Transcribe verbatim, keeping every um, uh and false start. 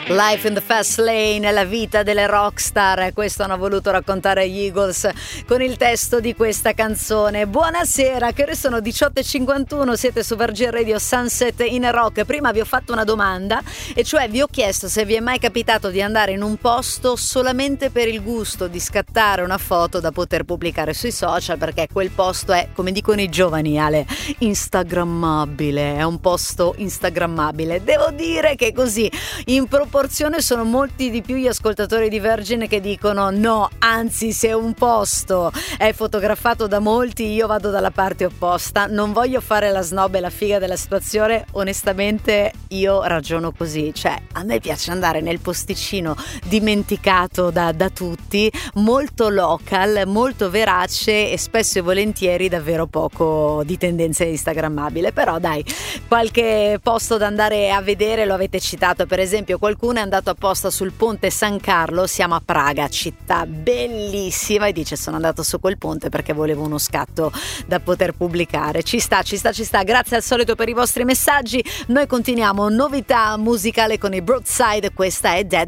Life in the Fast Lane, la vita delle rockstar, questo hanno voluto raccontare gli Eagles con il testo di questa canzone. Buonasera, che ore sono diciotto e cinquantuno, siete su Virgin Radio Sunset in Rock. Prima vi ho fatto una domanda, e cioè vi ho chiesto se vi è mai capitato di andare in un posto solamente per il gusto di scattare una foto da poter pubblicare sui social, perché quel posto è, come dicono i giovani, Ale, instagrammabile, è un posto instagrammabile. Devo dire che così, in proporzione, sono molti di più gli ascoltatori di Virgin che dicono no, anzi, se un posto è fotografato da molti io vado dalla parte opposta. Non voglio fare la snob e la figa della situazione, onestamente io ragiono così, cioè a me piace andare nel posticino dimenticato da, da tutti, molto local, molto verace e spesso e volentieri davvero poco di tendenza instagrammabile. Però dai, qualche posto da andare a vedere lo avete citato, per esempio qualcuno è andato apposta sul ponte San Carlo. Siamo a Praga, città bellissima, e dice sono andato su quel ponte perché volevo uno scatto da poter pubblicare. Ci sta, ci sta, ci sta. Grazie al solito per i vostri messaggi. Noi continuiamo, novità musicale con i Broadside, questa è Dead